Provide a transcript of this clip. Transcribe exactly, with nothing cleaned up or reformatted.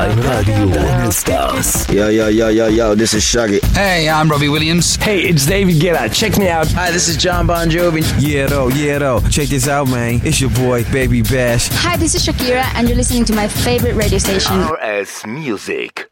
Time Radio Stars. Yo, yo, yo, yo, yo, this is Shaggy. Hey, I'm Robbie Williams. Hey, it's David Guetta. Check me out. Hi, this is John Bon Jovi. Yeah, though, yeah, though. Check this out, man. It's your boy, Baby Bash. Hi, this is Shakira, and you're listening to my favorite radio station. R S Music.